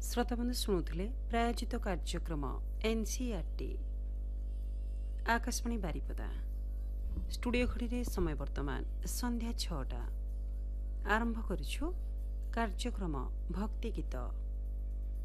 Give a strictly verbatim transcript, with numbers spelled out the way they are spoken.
ଶ୍ରୋତାବନ୍ଧୁ ଶୁଣୁଥିଲେ ପ୍ରାୟୋଜିତ କାର୍ଯ୍ୟକ୍ରମ ଏନ୍ସିଇଆରଟି ଆକାଶବାଣୀ ବାରିପଦା। ଷ୍ଟୁଡ଼ିଓ ଘଡ଼ିରେ ସମୟ ବର୍ତ୍ତମାନ ସନ୍ଧ୍ୟା ଛଅଟା। ଆରମ୍ଭ କରିଛୁ କାର୍ଯ୍ୟକ୍ରମ ଭକ୍ତି ଗୀତ।